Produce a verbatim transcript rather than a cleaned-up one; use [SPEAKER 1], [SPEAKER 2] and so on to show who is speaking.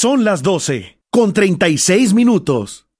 [SPEAKER 1] Son las doce con treinta y seis minutos.